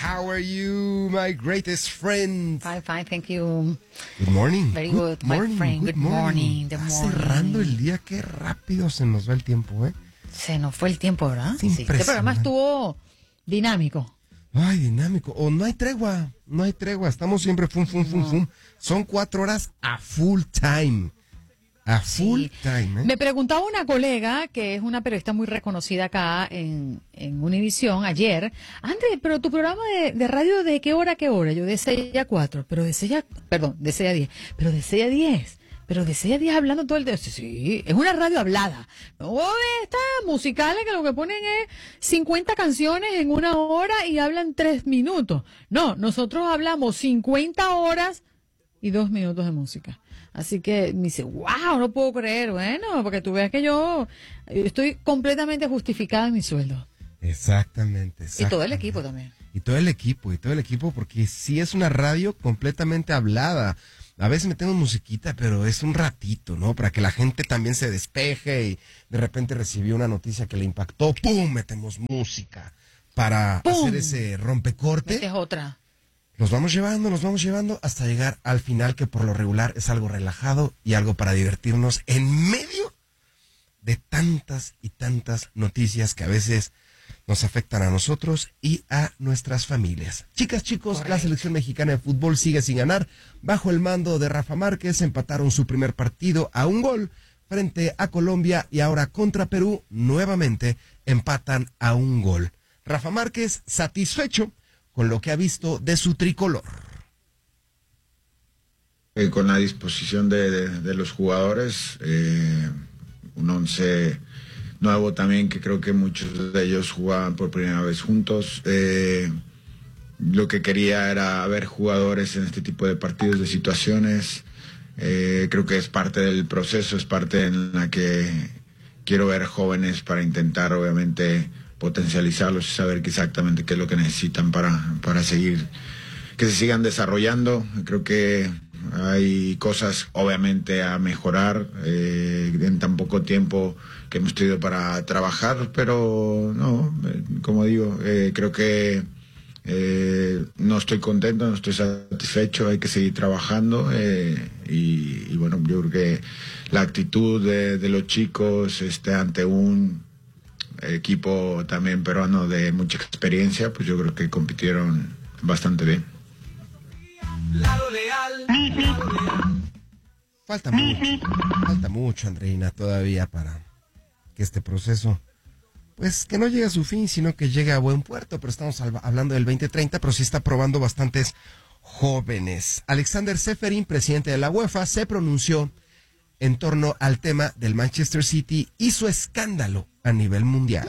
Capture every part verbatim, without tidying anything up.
How are you, my greatest friend? Fine, fine, thank you. Good morning. Very good, good my morning, friend. Good, good morning. morning. Good Está morning. cerrando el día, qué rápido se nos va el tiempo, ¿eh? Se nos fue el tiempo, ¿verdad? Sí, Este programa estuvo dinámico. Ay, dinámico. O no hay tregua, no hay tregua. Estamos siempre fum, fum, fum, no. fum. Son cuatro horas a full time. A full sí. time, ¿eh? Me preguntaba una colega, que es una periodista muy reconocida acá en, en Univisión, ayer, André, pero tu programa de, de radio, ¿de qué hora a qué hora? Yo de seis a cuatro, pero de seis a, perdón, de seis a diez, pero de seis a diez, pero de seis a diez hablando todo el día. Sí, es una radio hablada. No estas musicales que lo que ponen es cincuenta canciones en una hora y hablan tres minutos. No, nosotros hablamos cincuenta horas y dos minutos de música. Así que me dice, wow, no puedo creer. Bueno, porque tú veas que yo estoy completamente justificada en mi sueldo. Exactamente, exactamente. Y todo el equipo también. Y todo el equipo, y todo el equipo, porque sí es una radio completamente hablada. A veces metemos musiquita, pero es un ratito, ¿no? Para que la gente también se despeje y de repente recibió una noticia que le impactó. ¡Pum! Metemos música para ¡pum! Hacer ese rompecorte. Metes otra. Nos vamos llevando, nos vamos llevando hasta llegar al final, que por lo regular es algo relajado y algo para divertirnos en medio de tantas y tantas noticias que a veces nos afectan a nosotros y a nuestras familias. Chicas, chicos, correcto. La selección mexicana de fútbol sigue sin ganar. Bajo el mando de Rafa Márquez empataron su primer partido a un gol frente a Colombia y ahora contra Perú nuevamente empatan a un gol. Rafa Márquez satisfecho con lo que ha visto de su tricolor. Eh, con la disposición de, de, de los jugadores, eh, un once nuevo también, que creo que muchos de ellos jugaban por primera vez juntos. Eh, lo que quería era ver jugadores en este tipo de partidos, de situaciones. Eh, creo que es parte del proceso, es parte en la que quiero ver jóvenes para intentar, obviamente, potencializarlos y saber exactamente qué es lo que necesitan para, para seguir, que se sigan desarrollando. Creo que hay cosas obviamente a mejorar eh, en tan poco tiempo que hemos tenido para trabajar, pero no, eh, como digo, eh, creo que eh, no estoy contento, no estoy satisfecho, hay que seguir trabajando eh, y, y bueno, yo creo que la actitud de, de los chicos este, ante un equipo también peruano de mucha experiencia, pues yo creo que compitieron bastante bien. Falta mucho, falta mucho, Andreina, todavía para que este proceso, pues que no llegue a su fin, sino que llegue a buen puerto, pero estamos hablando del veinte treinta, pero sí está probando bastantes jóvenes. Alexander Ceferin, presidente de la UEFA, se pronunció en torno al tema del Manchester City y su escándalo a nivel mundial.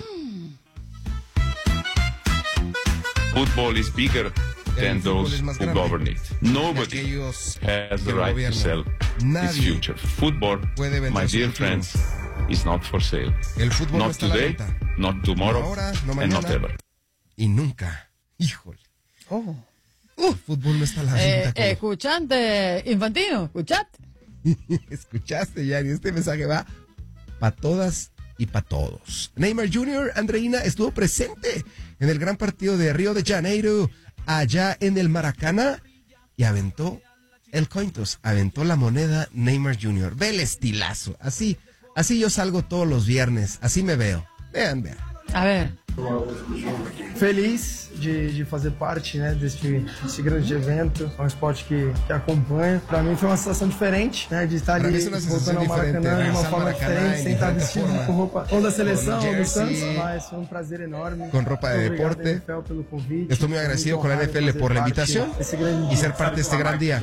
Football is bigger than those who govern it. Nobody has the right to sell its future. Football, my dear friends, is not for sale. El fútbol not no está today, a la venta. not tomorrow, no ahora, no and not ever. Y nunca. Híjole. Oh. Uh, el fútbol no está a la venta. Eh, escuchante, Infantino, escuchaste. Escuchaste, Yanni, este mensaje va para todas y para todos. Neymar junior, Andreina, estuvo presente en el gran partido de Río de Janeiro, allá en el Maracaná, y aventó el cointos, aventó la moneda Neymar junior Ve el estilazo, así, así yo salgo todos los viernes, así me veo. Vean, vean. A ver. Feliz de, de fazer parte, né, desse, desse grande evento. É um esporte que, que acompanha. Para mim foi uma sensação diferente, né, de estar ali voltando ao Maracanã de uma forma diferente, sem estar vestido com roupa ou da seleção ou do Santos, mas foi um prazer enorme. Con ropa de deporte. N F L pelo convite. Estoy muy agradecido con la N F L por la invitación y ser parte de este gran día.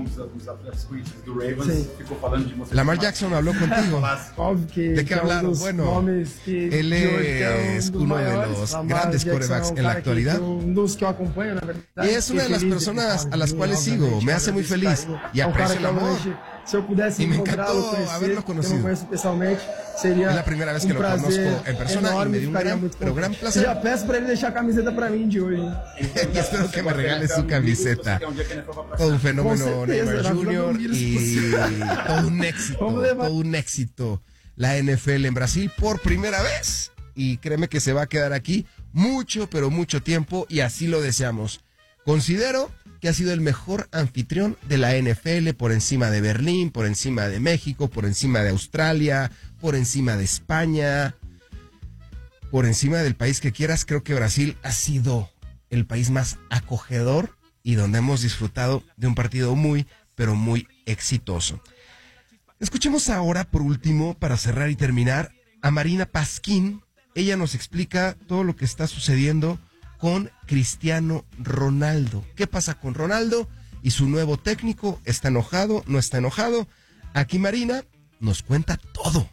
Lamar Jackson habló contigo. ¿De qué hablaron? Bueno, él es uno de los grandes quarterbacks en la actualidad. Y es una de las personas a las cuales sigo. Me hace muy feliz y aprecio el amor. Y me encantó haberlo conocido. Es la primera vez que lo conozco en persona y me dio un gran, pero gran placer. Ya peço para ele deixar a camiseta para mí de hoy. Y espero que me regale su camiseta. Todo un fenómeno, Neymar junior y todo un éxito, todo un éxito. La N F L en Brasil por primera vez. Y créeme que se va a quedar aquí mucho, pero mucho tiempo, y así lo deseamos. Considero que ha sido el mejor anfitrión de la N F L, por encima de Berlín, por encima de México, por encima de Australia, por encima de España, por encima del país que quieras. Creo que Brasil ha sido el país más acogedor y donde hemos disfrutado de un partido muy, pero muy exitoso. Escuchemos ahora, por último, para cerrar y terminar, a Marina Pasquín. Ella nos explica todo lo que está sucediendo con Cristiano Ronaldo. ¿Qué pasa con Ronaldo y su nuevo técnico? ¿Está enojado? ¿No está enojado? Aquí Marina nos cuenta todo.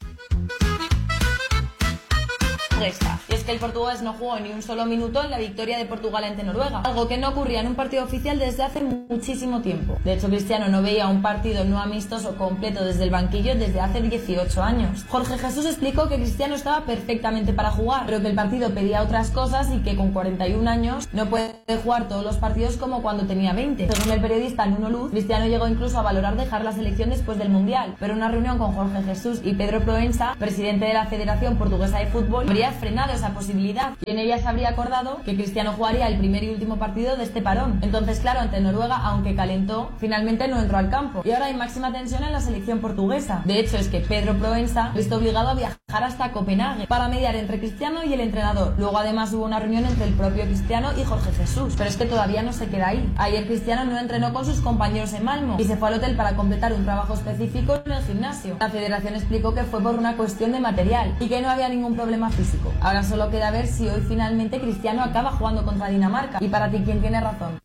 Y es que el portugués no jugó ni un solo minuto en la victoria de Portugal ante Noruega, algo que no ocurría en un partido oficial desde hace muchísimo tiempo. De hecho, Cristiano no veía un partido no amistoso completo desde el banquillo desde hace dieciocho años. Jorge Jesús explicó que Cristiano estaba perfectamente para jugar, pero que el partido pedía otras cosas y que con cuarenta y un años no puede jugar todos los partidos como cuando tenía veinte. Según el periodista Nuno Luz, Cristiano llegó incluso a valorar dejar la selección después del Mundial, pero una reunión con Jorge Jesús y Pedro Proença, presidente de la Federación Portuguesa de Fútbol, habría frenado esa posibilidad, y en ella se habría acordado que Cristiano jugaría el primer y último partido de este parón. Entonces, claro, ante Noruega, aunque calentó, finalmente no entró al campo, y ahora hay máxima tensión en la selección portuguesa. De hecho, es que Pedro Proença está obligado a viajar hasta Copenhague para mediar entre Cristiano y el entrenador. Luego, además, hubo una reunión entre el propio Cristiano y Jorge Jesús, pero es que todavía no se queda ahí. Ayer Cristiano no entrenó con sus compañeros en Malmo y se fue al hotel para completar un trabajo específico en el gimnasio. La federación explicó que fue por una cuestión de material y que no había ningún problema físico. Ahora solo queda ver si hoy finalmente Cristiano acaba jugando contra Dinamarca. Y para ti, ¿quién tiene razón?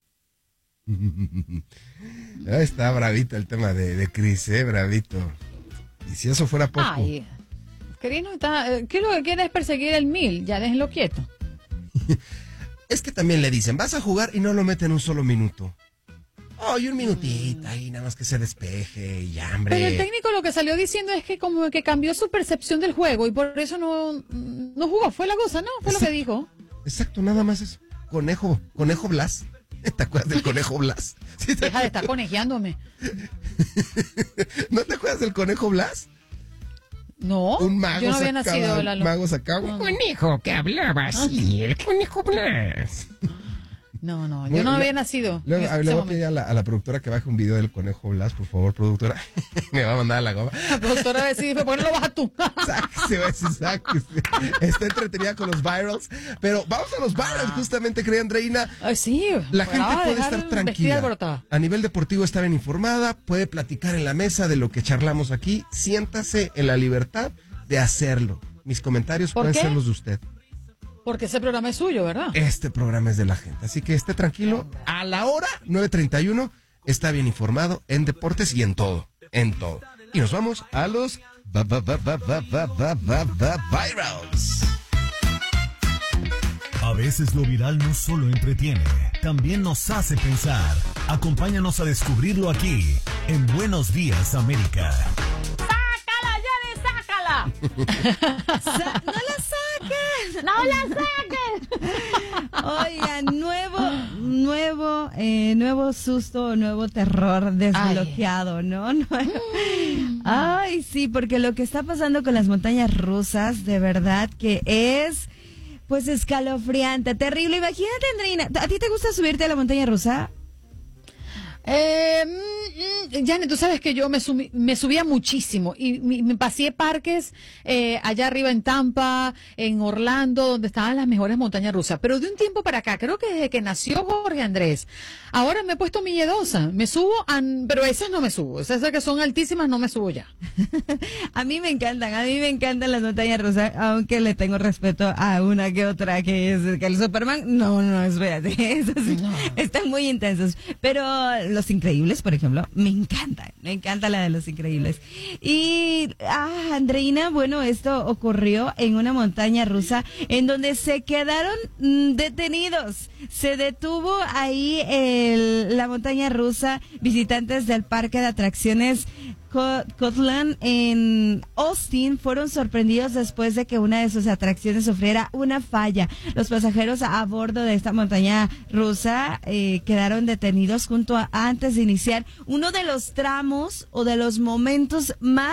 Está bravito el tema de, de Cris, eh, bravito. Y si eso fuera poco. Ay, querido, está, ¿qué es lo que quiere? Es perseguir el mil, ya déjenlo quieto. Es que también le dicen, vas a jugar y no lo meten un solo minuto. Oh, y un minutito ahí, nada más que se despeje y hambre. Pero el técnico lo que salió diciendo es que como que cambió su percepción del juego y por eso no, no jugó. Fue la cosa, ¿no? Fue exacto, lo que dijo. Exacto, nada más eso. Conejo, Conejo Blas. ¿Te acuerdas del Conejo Blas? ¿Sí Deja de estar conejeándome. ¿No te acuerdas del Conejo Blas? No, un mago yo no había sacaba, nacido. La... mago sacaba un conejo que hablaba así, el Conejo Blas. No, no, yo bueno, no había le, nacido. Luego, a, le voy a pedir a la, a la productora que baje un video del Conejo Blas, por favor, productora. Me va a mandar a la goma. La productora va a decir, ¿por qué no lo bajas tú? Sáquese, va a decir, sáquese. Está entretenida con los virals. Pero vamos a los virals, ah. justamente, cree Andreina. Ay, sí. La gente puede estar tranquila. A nivel deportivo está bien informada, puede platicar en la mesa de lo que charlamos aquí. Siéntase en la libertad de hacerlo. Mis comentarios pueden qué? ser los de usted. Porque ese programa es suyo, ¿verdad? Este programa es de la gente, así que esté tranquilo. A la hora nueve treinta y uno está bien informado en deportes y en todo, en todo. Y nos vamos a los virals. A veces lo viral no solo entretiene, también nos hace pensar. Acompáñanos a descubrirlo aquí, en Buenos Días, América. ¡Sácala, Jenny, sácala! Sa- ¡No la saquen! ¡No la saquen! Oigan, nuevo, nuevo, eh, nuevo susto, nuevo terror desbloqueado, Ay. ¿no? no Ay, sí, porque lo que está pasando con las montañas rusas, de verdad que es... Pues escalofriante, terrible. Imagínate, Andreina, ¿a ti te gusta subirte a la montaña rusa? Eh, mm, Janet, tú sabes que yo me, sumi, me subía muchísimo y me, me pasé parques eh, allá arriba en Tampa, en Orlando, donde estaban las mejores montañas rusas. Pero de un tiempo para acá, creo que desde que nació Jorge Andrés, ahora me he puesto miedosa. Me subo, a, pero esas no me subo. Esas que son altísimas no me subo ya. A mí me encantan, a mí me encantan las montañas rusas, aunque le tengo respeto a una que otra que es que el Superman. No, no, espérate, esas sí, no. Están muy intensos. Pero Los Increíbles, por ejemplo, me encanta, me encanta la de Los Increíbles. Y, ah, Andreina, bueno, esto ocurrió en una montaña rusa en donde se quedaron mmm, detenidos. Se detuvo ahí el, la montaña rusa, visitantes del parque de atracciones Cortland en Austin fueron sorprendidos después de que una de sus atracciones sufriera una falla. Los pasajeros a bordo de esta montaña rusa eh, quedaron detenidos junto a antes de iniciar uno de los tramos o de los momentos más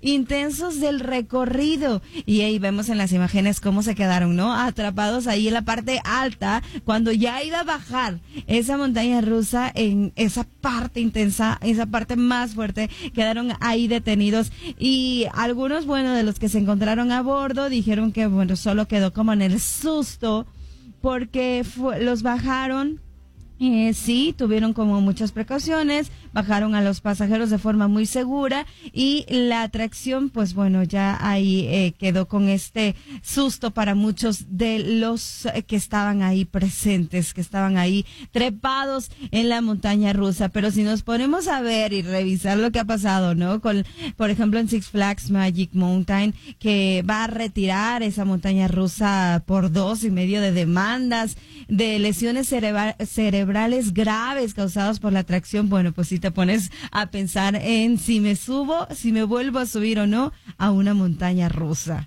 intensos del recorrido. Y ahí vemos en las imágenes cómo se quedaron, ¿no? Atrapados ahí en la parte alta, cuando ya iba a bajar esa montaña rusa, en esa parte intensa, esa parte más fuerte, quedaron ahí detenidos. Y algunos, bueno, de los que se encontraron a bordo dijeron que, bueno, solo quedó como en el susto, porque fue, los bajaron. Eh, sí, tuvieron como muchas precauciones, bajaron a los pasajeros de forma muy segura y la atracción, pues bueno, ya ahí eh, quedó con este susto para muchos de los eh, que estaban ahí presentes, que estaban ahí trepados en la montaña rusa. Pero si nos ponemos a ver y revisar lo que ha pasado, ¿no? Con, por ejemplo, en Six Flags Magic Mountain, que va a retirar esa montaña rusa por dos y medio de demandas, de lesiones cerebra- cerebrales graves causadas por la atracción. Bueno, pues si te pones a pensar en si me subo, si me vuelvo a subir o no a una montaña rusa.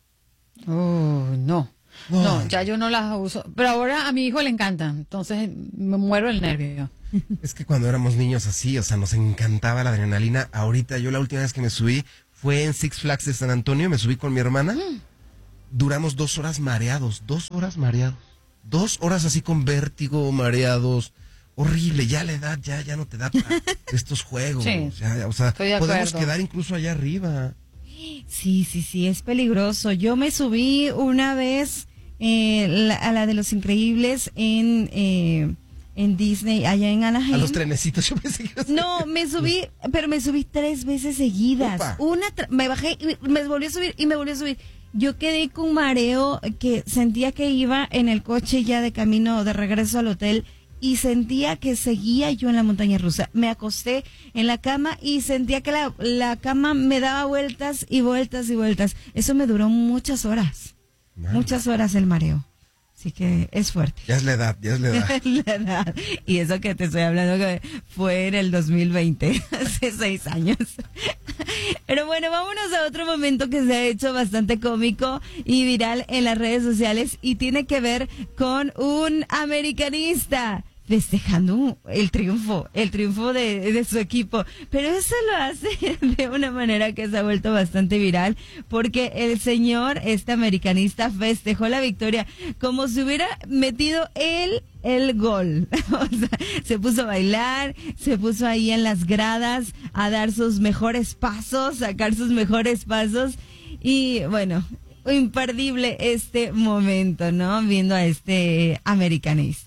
Oh, no. No, no ya yo no las uso. Pero ahora a mi hijo le encantan, entonces me muero el nervio. Es que cuando éramos niños así, o sea, nos encantaba la adrenalina. Ahorita yo la última vez que me subí fue en Six Flags de San Antonio, me subí con mi hermana. Mm. Duramos dos horas mareados, dos horas mareados. Dos horas así con vértigo, mareados, horrible, ya la edad ya, ya no te da para estos juegos. Sí, ya, o sea, podemos acuerdo. quedar incluso allá arriba. Sí, sí, sí, es peligroso. Yo me subí una vez eh, la, a la de Los Increíbles en, eh, en Disney, allá en Anaheim. A los trenecitos, yo pensé que... No, me subí, pero me subí tres veces seguidas. Upa. Una, tra- me bajé, y me volví a subir y me volví a subir. Yo quedé con mareo que sentía que iba en el coche ya de camino de regreso al hotel y sentía que seguía yo en la montaña rusa. Me acosté en la cama y sentía que la, la cama me daba vueltas y vueltas y vueltas. Eso me duró muchas horas, Man. muchas horas el mareo. Así que es fuerte. Ya es la edad, ya es la edad. la edad. Y eso que te estoy hablando que fue en el dos mil veinte, hace seis años. Pero bueno, vámonos a otro momento que se ha hecho bastante cómico y viral en las redes sociales y tiene que ver con un americanista festejando el triunfo, el triunfo de, de su equipo. Pero eso lo hace de una manera que se ha vuelto bastante viral, porque el señor, este americanista, festejó la victoria como si hubiera metido él el gol. O sea, se puso a bailar, se puso ahí en las gradas a dar sus mejores pasos, sacar sus mejores pasos y bueno, imperdible este momento, ¿no? Viendo a este americanista.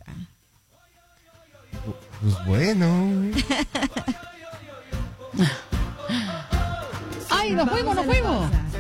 Pues bueno. Ay, nos fuimos, nos fuimos.